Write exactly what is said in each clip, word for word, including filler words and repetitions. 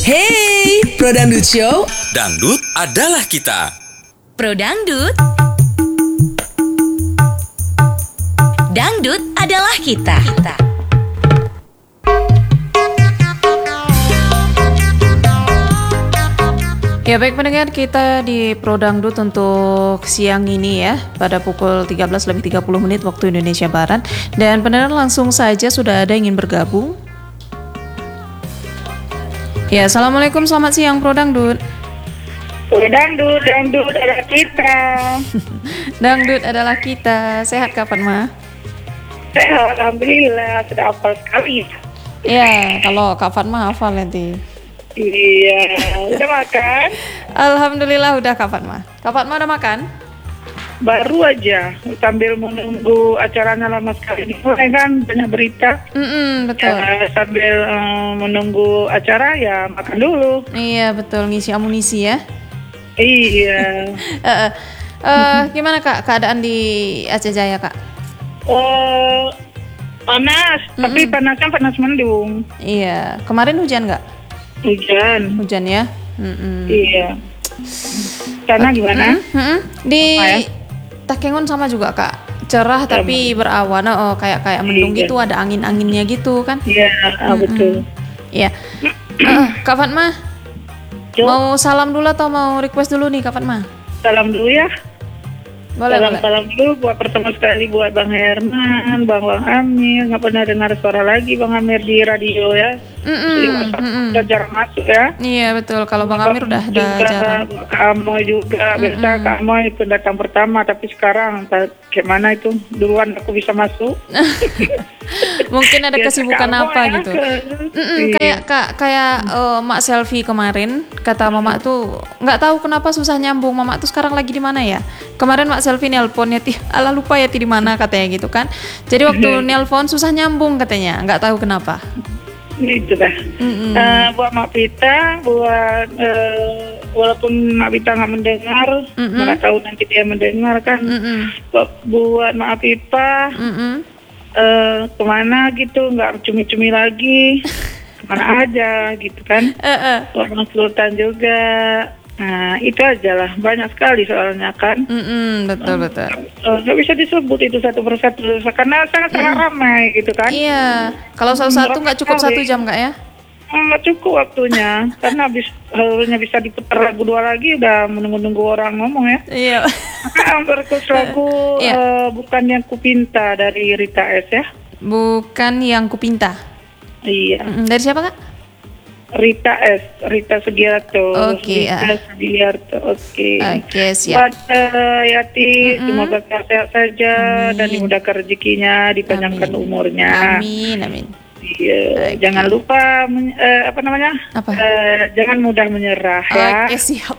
Hey, Pro Dangdut Show. Dangdut adalah kita. Pro Dangdut. Dangdut adalah kita. kita. Ya baik pendengar, kita di Pro Dangdut untuk siang ini ya, pada pukul tiga belas lebih tiga puluh menit waktu Indonesia Barat. Dan pendengar langsung saja sudah ada yang ingin bergabung. Ya, Assalamualaikum, selamat siang Pro Dangdut. Pro Dangdut, Dangdut adalah kita. Dangdut adalah kita. Sehat kapan Ma? Sehat, Alhamdulillah, sudah hafal sekali. Ya, kalau Kak Fatma hafal nanti. Iya, udah makan? Alhamdulillah udah Kak Fatma. Kak Fatma udah makan? Baru aja, sambil menunggu acaranya lama sekali. Ini kan banyak berita. Mm-mm, betul. Ya, sambil um, menunggu acara ya makan dulu. Iya betul, ngisi amunisi ya. Iya. uh, uh, uh, gimana Kak keadaan di Aceh Jaya Kak? Oh, panas, Mm-mm. tapi panasnya panas mendung. Iya, kemarin hujan nggak? Hujan. Hujan ya. Mm-mm. Iya. Sana gimana? Mm-mm. Di Apa ya? Takengon sama juga Kak, cerah tapi berawan, oh kayak kayak mendung Iya. gitu, ada angin-anginnya gitu kan? Iya, ah, betul. Iya. Uh, Kak Fatma, Jo, mau salam dulu atau mau request dulu nih Kak Fatma? salam dulu ya. Boleh boleh. Salam-salam dulu buat pertama sekali buat Bang Herman, Bang Bang Amir. Nggak pernah dengar suara lagi Bang Amir di radio ya. Mm-mm, Jadi WhatsApp mm-mm. udah jarang masuk ya. Iya betul. Kalau Bang Amir udah udah juga, jarang. Kak Amoy juga. Biasa Kak Amoy pendatang pertama, tapi sekarang entah gimana itu duluan aku bisa masuk. Mungkin ada Biasa kesibukan Kak Amoy apa ya, gitu. ke- Mm-mm, Iya. kayak kak kayak eh, Mak Selfie kemarin kata Mama tuh nggak tahu kenapa susah nyambung. Mama tuh sekarang lagi di mana ya? Kemarin Mak Selfie nelpon ya, ti, alah lupa ya ti di mana katanya gitu kan. Jadi waktu nelpon susah nyambung katanya, nggak tahu kenapa. Itu dah. Mm-mm. Eh, buat Mak Pita, buat eh, walaupun Mak Pita nggak mendengar, Mm-mm. mana tahu nanti dia mendengar kan. Mm-mm. Buat, buat Mak Pipa, Mm-mm. eh, kemana gitu, nggak cumi-cumi lagi, kemana aja gitu kan. Eh, eh. Buat Mas Sultan juga. Nah itu aja lah, banyak sekali soalnya kan. Mm-mm, betul betul. Eh, nggak bisa disebut itu satu persatu karena sangat-sangat ramai gitu kan. Iya, kalau satu-satu nggak cukup satu jam nggak ya? Nggak cukup waktunya karena habis harusnya bisa diputar lagu dua lagi udah menunggu-nunggu orang ngomong ya. Iya. Maka berikut lagu Iya. eh, Bukan Yang Kupinta dari Rita S ya. Bukan yang kupinta. Iya, Mm-mm, dari siapa Kak? Rita S, Rita Sugiarto. Oke, Rita ah. Sugiarto. Oke. Oke, siap. Buat eh, Yati, Mm-mm. semoga sehat saja dan Amin. dimudahkan rezekinya, dipanjangkan Amin. umurnya. Amin, amin. Iya, Oke. jangan lupa men- eh, apa namanya? Apa? Eh, jangan mudah menyerah ya. Oke, siap.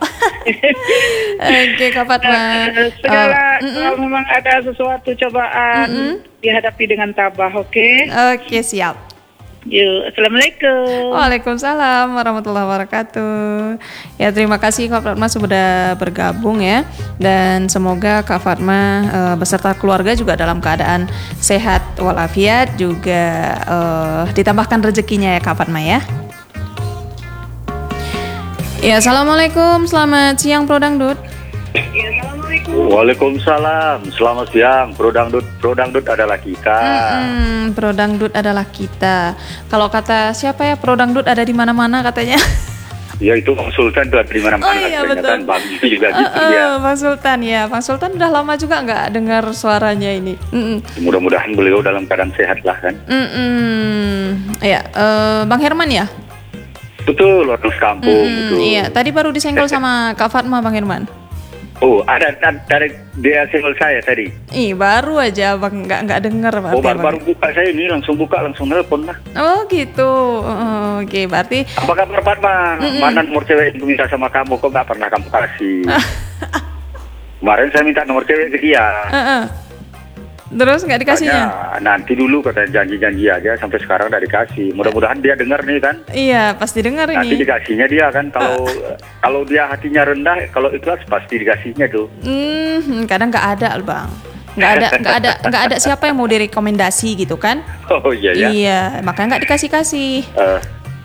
Oke, Kak Fatma. Eh, segala Oh, mm-mm. kalau memang ada sesuatu cobaan Mm-mm. dihadapi dengan tabah, oke? Oke, siap. Yuk, assalamualaikum. Waalaikumsalam warahmatullahi wabarakatuh. Ya, terima kasih Kak Fatma sudah bergabung ya. Dan semoga Kak Fatma eh, beserta keluarga juga dalam keadaan sehat walafiat, juga eh, ditambahkan rezekinya ya Kak Fatma ya. Ya, Assalamualaikum, selamat siang Pro Dangdut. Waalaikumsalam, selamat siang. Pro Dangdut, Pro Dangdut adalah kita. Mm-mm, Pro Dangdut adalah kita. Kalau kata siapa ya, Pro Dangdut ada di mana-mana katanya. Ya itu Bang Sultan tuh ada di mana-mana. Oh iya, katanya betul. kan, Bang juga Eh, gitu eh, ya. Bang Sultan ya, Bang Sultan udah lama juga nggak dengar suaranya ini. Mm-mm. Mudah-mudahan beliau dalam keadaan sehat lah kan. Mm-mm. Ya, eh, Bang Herman ya. Betul, orang sekampung. Mm-mm, betul. Iya, tadi baru disenggol sama Kak Fatma Bang Herman. Oh, ada ada- dari dia single saya tadi. Ih, baru aja Bang nggak nggak dengar berarti. Oh, baru, Bang. baru buka saya ini langsung buka langsung nelpon lah. Oh gitu. Oh, oke, berarti Apa kabar Fatma? Mana nomor cewek yang minta sama kamu kok nggak pernah kamu kasih? Kemarin saya minta nomor cewek ke dia. eh, eh. Terus nggak dikasihnya? Katanya, nanti dulu katanya janji-janji aja sampai sekarang udah dikasih. Mudah-mudahan dia dengar nih kan. Iya, pasti dengar Nanti ini. dikasihnya dia kan kalau kalau dia hatinya rendah, kalau ikhlas pasti dikasihnya tuh. Hmm, kadang nggak ada, Bang. Nggak ada, nggak ada, nggak ada siapa yang mau direkomendasi gitu kan? Oh iya ya. Iya, makanya nggak dikasih-kasih. Eh,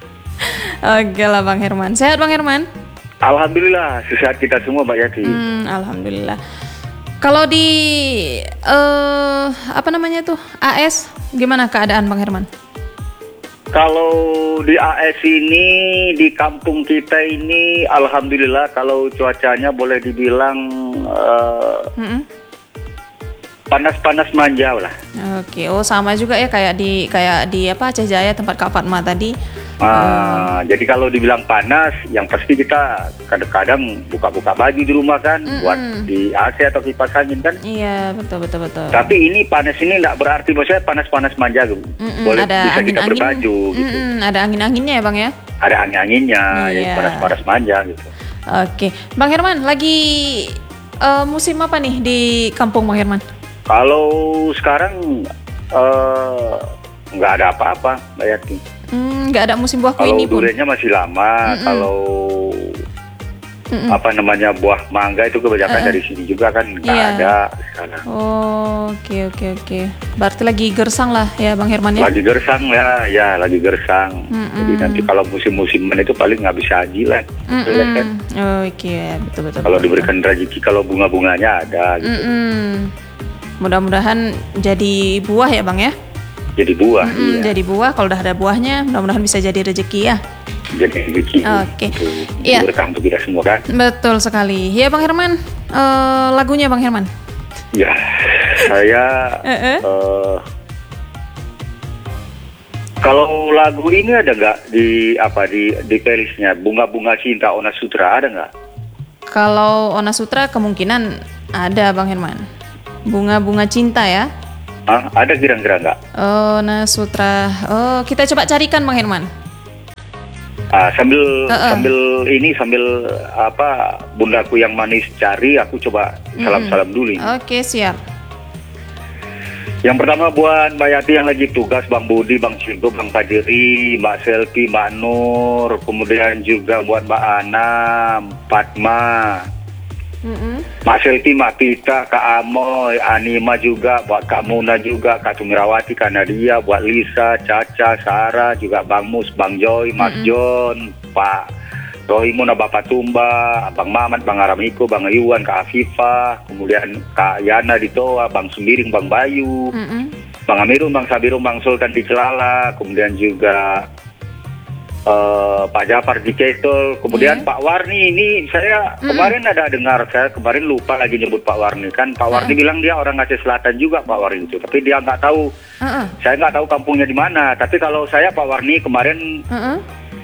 Oke lah Bang Herman. Sehat Bang Herman? Alhamdulillah, sehat kita semua Mbak Yati. Hmm, Alhamdulillah. Kalau di eh apa namanya tuh A S, gimana keadaan Bang Herman? Kalau di A S ini, di kampung kita ini, alhamdulillah kalau cuacanya boleh dibilang uh, Mm-mm. panas-panas manja lah. Oke, oh sama juga ya kayak di kayak di apa Aceh Jaya tempat Kak Fatma tadi. Ah, jadi kalau dibilang panas, yang pasti kita kadang-kadang buka-buka baju di rumah kan, buat di A C atau kipas angin kan. Iya betul betul betul. Tapi ini panas ini nggak berarti maksudnya panas-panas manja, Mm-mm, boleh ada bisa kita angin-angin, berbaju gitu. mm-mm, ada angin-anginnya ya Bang ya. Ada angin-anginnya, Iya. ya panas-panas manja gitu. Oke, Bang Herman lagi eh, musim apa nih di kampung Bang Herman? Kalau sekarang eh, nggak ada apa-apa, Mbak Yati. Hmm, nggak ada musim buah Kalau ini pun. duriannya masih lama, Mm-mm. kalau Mm-mm. apa namanya buah mangga itu kebanyakan Uh-uh. dari sini juga kan nggak Iya. ada sekarang. Oh, oke oke oke. Berarti lagi gersang lah ya Bang Herman ya. Lagi gersang ya, ya lagi gersang. Mm-mm. Jadi nanti kalau musim-musiman itu paling nggak bisa jilat. Mm-mm. Oh, oke betul betul. Kalau betul, diberikan rezeki, kalau bunga-bunganya ada gitu. Mm-mm. Mudah-mudahan jadi buah ya Bang ya. Jadi buah, Mm-mm, iya. Jadi buah, kalau udah ada buahnya mudah-mudahan bisa jadi rezeki ya. Jadi rezeki. Oke. Itu Iya. berkah untuk kita semua kan. Betul sekali. Ya Bang Herman, eh, lagunya Bang Herman. Ya, saya Eh-eh. eh, kalau lagu ini ada nggak di apa di di playlistnya Bunga-bunga Cinta Ona Sutra, ada nggak? Kalau Ona Sutra kemungkinan ada Bang Herman. Bunga-bunga cinta ya. Ah, ada kira-kira nggak? Ona Sutra. Oh, kita coba carikan Bang Herman. Ah, sambil Uh-uh. sambil ini sambil apa bundaku yang manis cari, aku coba salam-salam dulu. ini. Oke, siap. Yang pertama buat Mbak Yati yang lagi tugas, Bang Budi, Bang Cinto, Bang Fadiri, Mbak Selvi, Mbak Nur, kemudian juga buat Mbak Ana, Fatma, Mm-mm. Mbak Selvi, Mbak Pita, Kak Amoy, Anima juga, buat Kak Muna juga, Kak Tumirawati, Kak Nadia, buat Lisa, Caca, Sarah, juga Bang Mus, Bang Joy, Mas John, Pak Rohimun, Bapak Tumba, Bang Mamat, Bang Aramiko, Bang Iwan, Kak Afifah, kemudian Kak Yana di Toa, Bang Sembiring, Bang Bayu, Mm-mm. Bang Amirun, Bang Sabirum, Bang Sultan di Celala, kemudian juga eh, Pak Jafar di Cetol, kemudian Iya. Pak Warni ini saya kemarin ada dengar, saya kemarin lupa lagi nyebut Pak Warni kan, Pak Warni bilang dia orang Aceh Selatan juga Pak Warni itu, tapi dia nggak tahu, Uh-uh. saya nggak tahu kampungnya di mana, tapi kalau saya Pak Warni kemarin Uh-uh.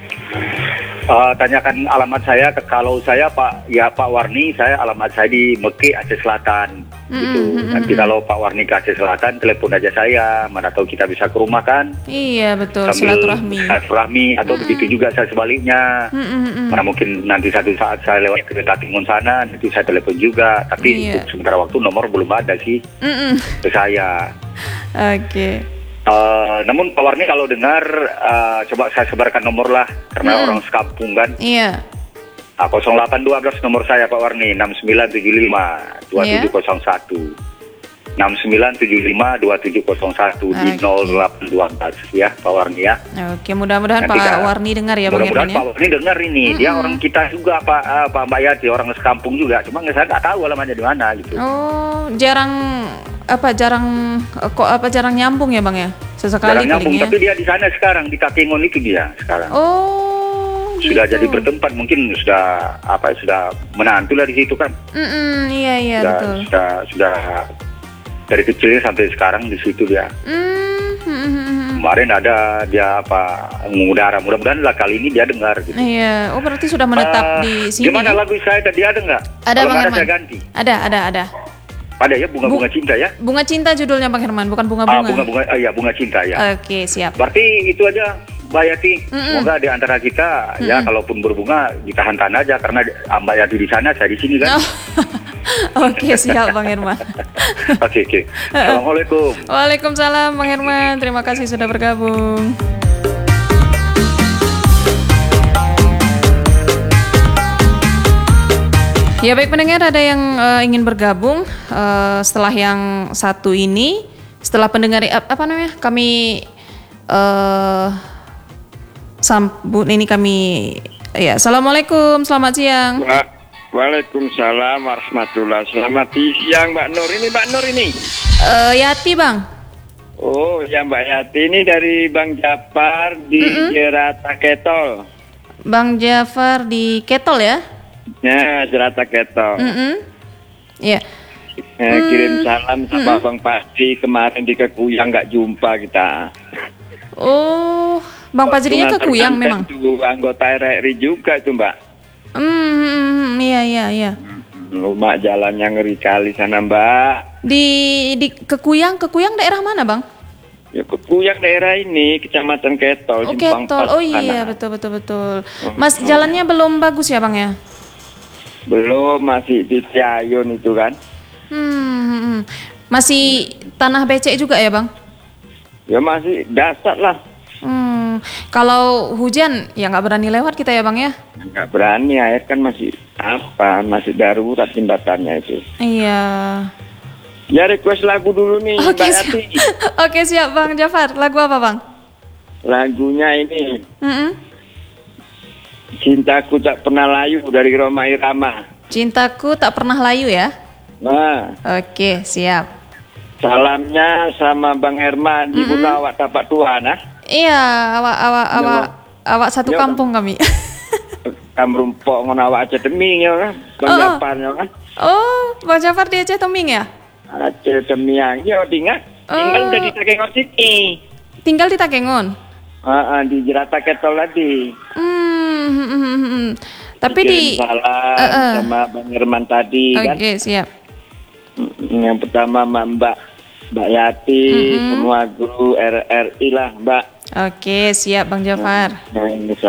eh, tanyakan alamat saya, ke kalau saya Pak ya Pak Warni, saya alamat saya di Mekki Aceh Selatan. Gitu. Nanti kalau Pak Warni ke Aceh Selatan, telepon aja saya. Mana tahu kita bisa ke rumah kan? Iya betul, Sambil silaturahmi. silaturahmi atau begitu juga saya sebaliknya. Mm-mm. Mana mungkin nanti satu saat saya lewat ke Timun sana, nanti saya telepon juga. Tapi Iya. untuk sementara waktu nomor belum ada sih Mm-mm. ke saya. Oke. Eh, namun Pak Warni kalau dengar, eh, coba saya sebarkan nomor lah, karena Mm. orang sekampung kan. Iya. Ah, nol delapan satu dua nomor saya Pak Warni, enam sembilan tujuh lima dua tujuh nol satu. enam sembilan tujuh lima dua tujuh nol satu di Oke. nol delapan dua empat ya Pak Warni ya. Oke, mudah-mudahan Nanti Pak Kak, Warni dengar ya Bang Mudah-mudahan Herman ya. Pak Warni dengar ini. Dia orang kita juga Pak ah, Pak Mbak Yati, orang sekampung juga. Cuma saya nggak tahu alamatnya di mana gitu. Oh, jarang apa jarang eh, kok apa jarang nyambung ya Bang ya? Sesekali Jarang nyambung, paling ya. tapi dia di sana sekarang di Kakengon itu dia sekarang. Oh, Sudah gitu. jadi bertempat, mungkin sudah apa sudah menantu lah di situ kan. Mm-mm, iya iya sudah, betul. sudah sudah dari kecilnya sampai sekarang di situ dia. Mm, mm, mm, mm. Kemarin ada dia apa mengudara, mudah-mudahan lah kali ini dia dengar gitu. Iya, oh berarti sudah menetap Eh, di sini. Gimana ya? lagu saya tadi ada nggak? Ada Kalau Bang nggak ada Herman. saya ganti. Ada, ada, ada. Ada ya bunga-bunga Bu- cinta ya? Bunga cinta judulnya Bang Herman, bukan Ah, bunga-bunga. bunga-bunga, ah, iya bunga cinta ya. Oke, siap. Berarti itu aja Mbak Yati. Mm-mm. Semoga di antara kita ya kalaupun berbunga ditahan-tahan aja karena Mbak Yati di sana, saya di sini kan. Oh. Oke, siap Bang Herman. Oke oke. Assalamualaikum. Waalaikumsalam Bang Herman, terima kasih sudah bergabung. Ya baik pendengar, ada yang eh, ingin bergabung eh, setelah yang satu ini, setelah pendengar apa, apa namanya kami eh, sambut ini kami. Ya, assalamualaikum, selamat siang. Wa- Waalaikumsalam warahmatullahi wabarakatuh. Selamat siang Mbak Nur. Ini Mbak Nur ini. Eh, Yati bang. Oh ya Mbak Yati ini dari Bang Japar di Jerata Ketol. Bang Jafar di Ketol ya? Ya Jerata Ketol. Mm-mm. Ya. Eh, kirim salam sama Bang Pasti, kemarin di Kekuyang nggak jumpa kita. Oh, Bang Fajrinya ke Kuyang memang. Itu anggota R R I juga itu Mbak. Hmm, iya iya iya. Rumah jalannya ngeri kali sana Mbak. Di di ke Kuyang, ke Kuyang daerah mana bang? Ya Kekuyang daerah ini Kecamatan Ketol. Oh Simpang Ketol, Pas oh iya sana. betul betul betul. Mas jalannya belum bagus ya bang ya? Belum, masih di Ciayun itu kan. Hmm, hmm, hmm. Masih tanah becek juga ya bang? Ya masih dasar lah. Hmm, kalau hujan ya nggak berani lewat kita ya bang ya? Nggak berani, air kan masih apa, masih darurat jembatannya itu. Iya. Ya request lagu dulu nih Oke Mbak siap. Yati. Oke siap bang Jafar. Lagu apa bang? Lagunya ini Mm-mm. Cintaku Tak Pernah Layu dari Roma Irama. Cintaku tak pernah layu ya? Nah, Oke siap. salamnya sama Bang Herman di Buna awak tapak Tuhan nah. Iya, awak awak awak awak satu Yo, kampung kami. Kamrumpok ngono awak aja demi ya kan. Bang Oh, oh. Japar ya kan. Oh, Bang Jafar di Aceh Toming ya? Aceh demi yang ya tinggal tinggal Oh. udah di Takengon City. Tinggal di Takengon. Ah, ah, di Jerata Ketol tadi. Hmm, hmm, hmm, hmm, hmm. Tapi di Kirim salam Eh, eh. sama Bang Herman tadi Oke, kan. siap. Yang pertama sama Mbak Mbak Yati, semua guru R R I lah Mbak. Oke, siap Bang Jafar. Nah, ini